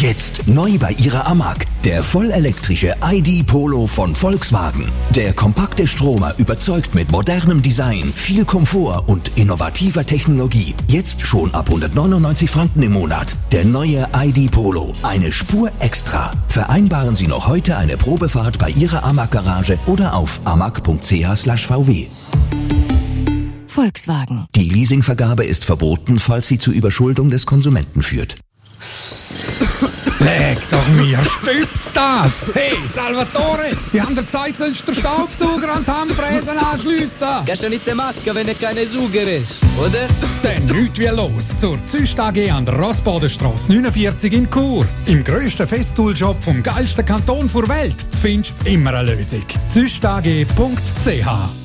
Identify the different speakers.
Speaker 1: Jetzt neu bei Ihrer AMAG. Der vollelektrische ID Polo von Volkswagen. Der kompakte Stromer überzeugt mit modernem Design, viel Komfort und innovativer Technologie. Jetzt schon ab 199 Franken im Monat. Der neue ID Polo. Eine Spur extra. Vereinbaren Sie noch heute eine Probefahrt bei Ihrer AMAG-Garage oder auf amag.ch/vw.
Speaker 2: Volkswagen.
Speaker 1: Die Leasingvergabe ist verboten, falls sie zur Überschuldung des Konsumenten führt.
Speaker 3: Leg doch mir, stüppt das! Hey, Salvatore, die haben dir gesagt, sollst du den Staubsauger an die Handfräsen anschliessen.
Speaker 4: Gehst du nicht machen, wenn er keine Sauger ist, oder?
Speaker 3: Dann nichts wie los zur Züst AG an der Rossbodenstrasse 49 in Chur. Im grössten Festool-Shop vom geilsten Kanton der Welt findest du immer eine Lösung. züstag.ch